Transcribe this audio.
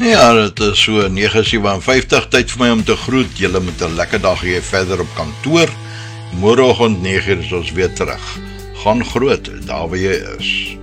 Ja, dit is so 9:57 tyd vir my om te groet. Julle met 'n lekker dag hier verder op kantoor. Môreoggend 9:00 is ons weer terug. Gaan groot, daar waar jy is.